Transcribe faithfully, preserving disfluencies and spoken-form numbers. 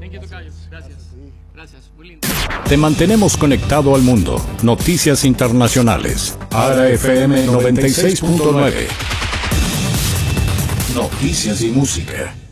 Thank you, Tocayo. Gracias. Gracias, muy lindo. Te mantenemos conectado al mundo. Noticias internacionales. Ara F M noventa y seis punto nueve. Noticias y música.